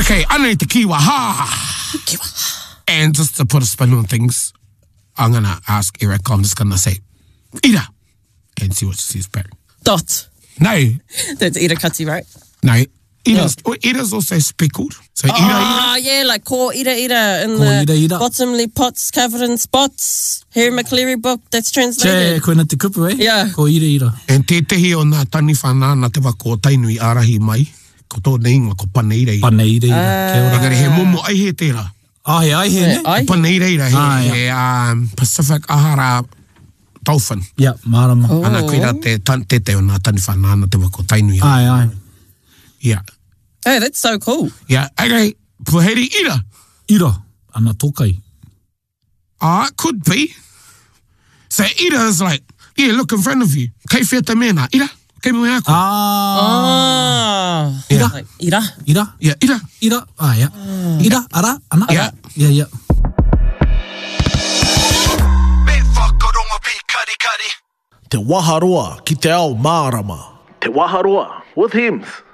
Okay, anei te kiwa, ha! And just to put a spin on things, I'm going to ask Erica, I'm just going to say, ira, and see what she sees back. Dot. No. That's ira kati, right? No. Ira's also speckled. So ira. Yeah, like ko ira in Ko the ira. bottomly pots covered in spots. Harry McCleary book, that's Che, translated. koe na te kupu, eh? Yeah. Ko ira. And te tehi o nā tani whanāna te wako o tainui arahi mai, ko tō neinga ko paneira ira. Paneira ira. Kia ora. Engari he momo ai he tērā. Ai, ne? Ai. Paneira ira he Pacific Ahara dolphin. Yeah, marama. Ana koeira te o nā tani whanāna te wako o tainui. Ai. Yeah. Hey, that's so cool. Yeah, okay, puheri ira. Ira, ana tokai. It could be. So ira is like, yeah, look in front of you. Kei whea te mena, ira, kei moe ako. Ira. Like, ira. Ira. Yeah, ira. Ira, yeah. Ira, ara, ana. Yeah. Yeah. Me whakaronga pi kari. Te Waharoa ki te ao Mārama. Te Waharoa with Hims.